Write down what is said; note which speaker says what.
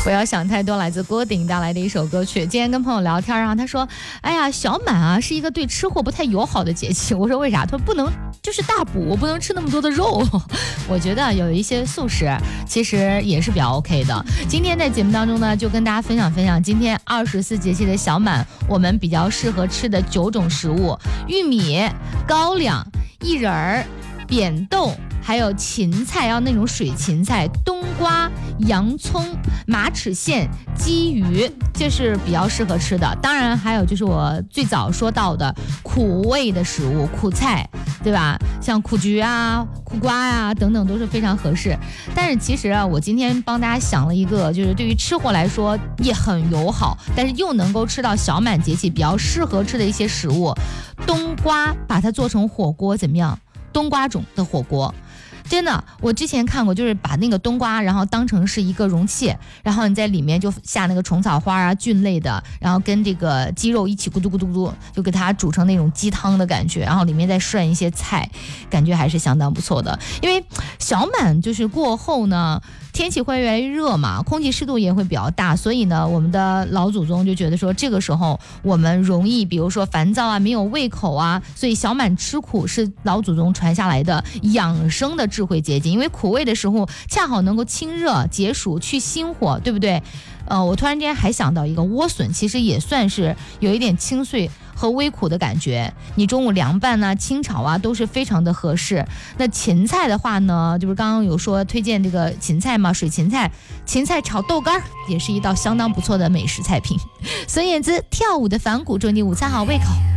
Speaker 1: 不要想太多，来自郭顶带来的一首歌曲。今天跟朋友聊天啊，他说哎呀，小满啊是一个对吃货不太友好的节气。我说为啥？他说不能就是大补，不能吃那么多的肉。我觉得有一些素食其实也是比较 OK 的。今天在节目当中呢，就跟大家分享今天24节气的小满我们比较适合吃的9种食物：玉米、高粱、薏仁、扁豆，还有芹菜，要那种水芹菜、冬瓜、洋葱、马齿苋、鲫鱼，这是比较适合吃的。当然还有就是我最早说到的苦味的食物，苦菜，对吧？像苦菊啊、苦瓜啊等等都是非常合适。但是其实啊，我今天帮大家想了一个，就是对于吃货来说也很友好，但是又能够吃到小满节气比较适合吃的一些食物。冬瓜把它做成火锅怎么样？冬瓜种的火锅真的，我之前看过，就是把那个冬瓜然后当成是一个容器，然后你在里面就下那个虫草花啊、菌类的，然后跟这个鸡肉一起咕嘟咕嘟咕嘟，就给它煮成那种鸡汤的感觉，然后里面再涮一些菜，感觉还是相当不错的。因为小满就是过后呢，天气会越来越热嘛，空气湿度也会比较大，所以呢，我们的老祖宗就觉得说这个时候我们容易比如说烦躁啊、没有胃口啊，所以小满吃苦是老祖宗传下来的养生的智慧结晶。因为苦味的食物恰好能够清热解暑去心火，对不对？我突然间还想到一个莴笋，其实也算是有一点清脆和微苦的感觉，你中午凉拌啊、清炒啊都是非常的合适。那芹菜的话呢，就是刚刚有说推荐这个芹菜嘛，水芹菜，芹菜炒豆干也是一道相当不错的美食菜品。孙燕姿跳舞的反骨，祝你午餐好胃口。